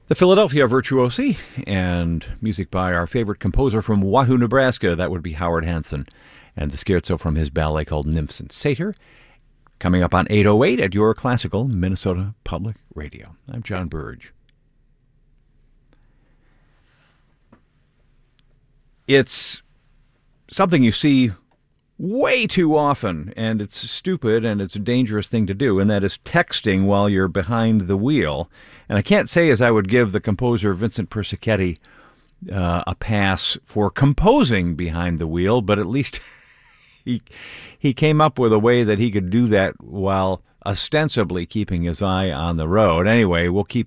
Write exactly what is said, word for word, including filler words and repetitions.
The Philadelphia Virtuosi, and music by our favorite composer from Wahoo, Nebraska. That would be Howard Hanson. And the scherzo from his ballet called Nymphs and Satyr. Coming up on eight oh eight at your classical Minnesota Public Radio. I'm John Burge. It's something you see way too often, and it's stupid and it's a dangerous thing to do, and that is texting while you're behind the wheel. And I can't say as I would give the composer Vincent Persichetti uh, a pass for composing behind the wheel, but at least he he came up with a way that he could do that while ostensibly keeping his eye on the road. Anyway, we'll keep